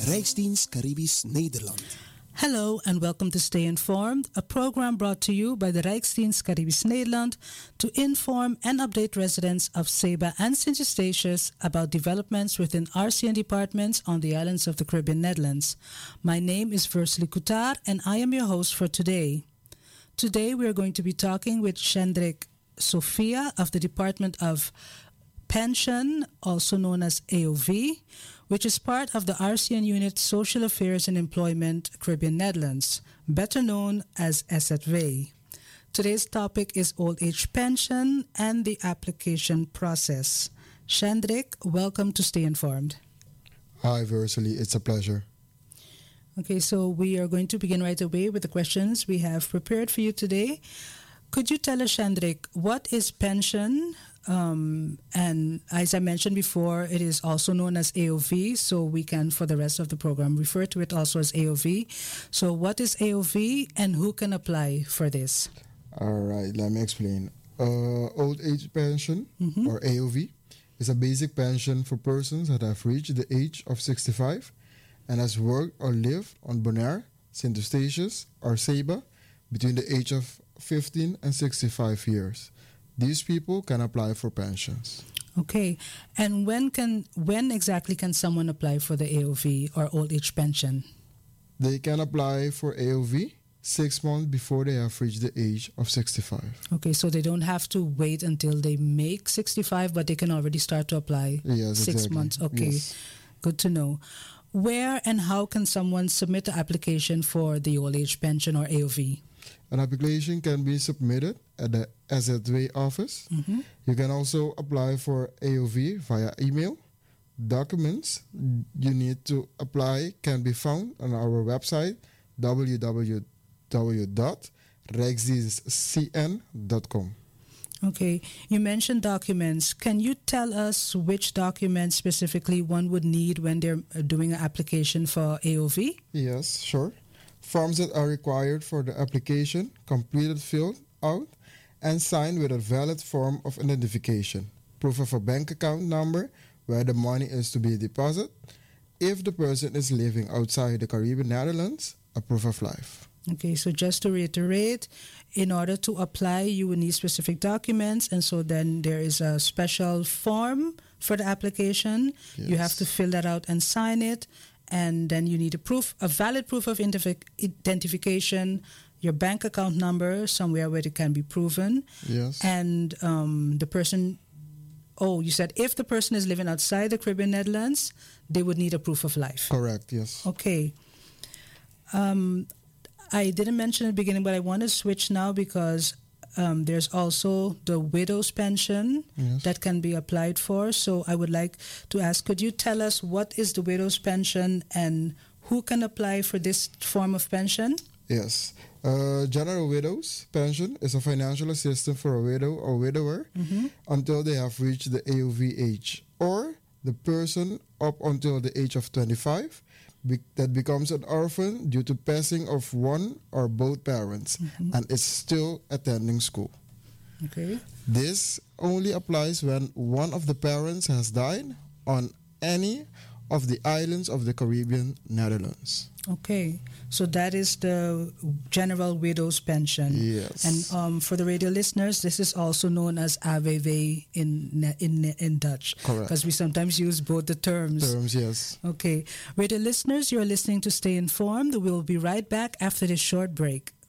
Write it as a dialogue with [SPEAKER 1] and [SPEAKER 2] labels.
[SPEAKER 1] Rijksdienst Caribisch Nederland.
[SPEAKER 2] Hello and welcome to Stay Informed, a program brought to you by the Rijksdienst Caribisch Nederland to inform and update residents of Ceiba and St. Eustatius about developments within RCN departments on the islands of the Caribbean Netherlands. My name is Versely Coutar and I am your host for today. Today we are going to be talking with Shendrik Sophia of the Department of Pension, also known as AOV, which is part of the RCN Unit Social Affairs and Employment Caribbean Netherlands, better known as SZW. Today's topic is old age pension and the application process. Shendrik, welcome to Stay Informed.
[SPEAKER 3] Hi, Versely. It's a pleasure.
[SPEAKER 2] Okay, so we are going to begin right away with the questions we have prepared for you today. Could you tell us, Shendrik, what is pension? And as I mentioned before, it is also known as AOV, so we can, for the rest of the program, refer to it also as AOV. So what is AOV and who can apply for this?
[SPEAKER 3] All right, let me explain. Old age pension, or AOV, is a basic pension for persons that have reached the age of 65 and has worked or lived on Bonaire, St. Eustatius, or Ceiba between the age of 15 and 65 years. These people can apply for pensions.
[SPEAKER 2] Okay. And when exactly can someone apply for the AOV or old age pension?
[SPEAKER 3] They can apply for AOV 6 months before they have reached the age of 65.
[SPEAKER 2] Okay, so they don't have to wait until they make 65, but they can already start to apply 6 months. Okay, yes. Good to know. Where and how can someone submit the application for the old age pension or AOV?
[SPEAKER 3] An application can be submitted at the SZW office. You can also apply for AOV via email. Documents you need to apply can be found on our website www.rijksdienstcn.com.
[SPEAKER 2] Okay, you mentioned documents. Can you tell us which documents specifically one would need when they're doing an application for AOV?
[SPEAKER 3] Yes, sure. Forms that are required for the application, completed, filled out, and signed with a valid form of identification. Proof of a bank account number where the money is to be deposited. If the person is living outside the Caribbean Netherlands, a proof of life.
[SPEAKER 2] Okay, so just to reiterate, in order to apply, you will need specific documents, and so then there is a special form for the application.
[SPEAKER 3] Yes.
[SPEAKER 2] You have to fill that out and sign it. And then you need a valid proof of identification, your bank account number, somewhere where it can be proven.
[SPEAKER 3] Yes.
[SPEAKER 2] And the person, you said if the person is living outside the Caribbean Netherlands, they would need a proof of life.
[SPEAKER 3] Correct, yes.
[SPEAKER 2] Okay. I didn't mention at the beginning, but I want to switch now because there's also the widow's pension that can be applied for. So I would like to ask, could you tell us what is the widow's pension and who can apply for this form of pension?
[SPEAKER 3] Yes. General widow's pension is a financial assistance for a widow or widower until they have reached the AOV age, or the person up until the age of 25 that becomes an orphan due to passing of one or both parents and is still attending school.
[SPEAKER 2] Okay.
[SPEAKER 3] This only applies when one of the parents has died on any of the islands of the Caribbean Netherlands.
[SPEAKER 2] Okay, so that is the general widow's pension.
[SPEAKER 3] Yes.
[SPEAKER 2] And for the radio listeners, this is also known as AWW in Dutch.
[SPEAKER 3] Correct.
[SPEAKER 2] Because we sometimes use both the terms.
[SPEAKER 3] Yes.
[SPEAKER 2] Okay. Radio listeners, you're listening to Stay Informed. We'll be right back after this short break.